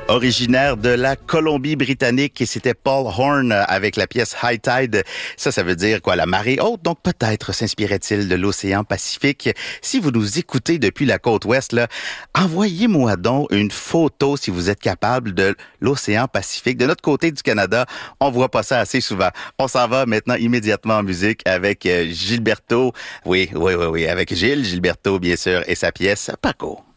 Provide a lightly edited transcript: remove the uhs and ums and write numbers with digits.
Originaire de la Colombie-Britannique, et c'était Paul Horn avec la pièce High Tide. Ça veut dire quoi? La marée haute. Donc peut-être s'inspirait-il de l'océan Pacifique. Si vous nous écoutez depuis la côte ouest, là, envoyez-moi donc une photo si vous êtes capable de l'océan Pacifique. De notre côté du Canada, on voit pas ça assez souvent. On s'en va maintenant immédiatement en musique avec Gilberto. Oui, avec Gilberto bien sûr, et sa pièce Paco.